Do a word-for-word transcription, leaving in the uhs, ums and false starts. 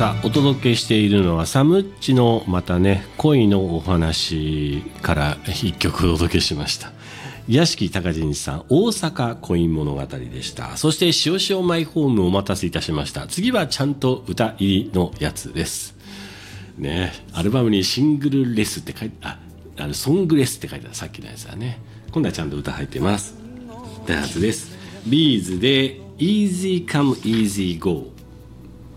さあお届けしているのはサムッチのまたね恋のお話から一曲お届けしました。屋敷隆人さん、大阪恋物語でした。そしてしおしおマイホームお待たせいたしました。次はちゃんと歌入りのやつですね。アルバムにシングルレスって書いてああのソングレスって書いてある、さっきのやつだね。今度はちゃんと歌入ってます。ダンスです。ビーズで Easy Come Easy Go。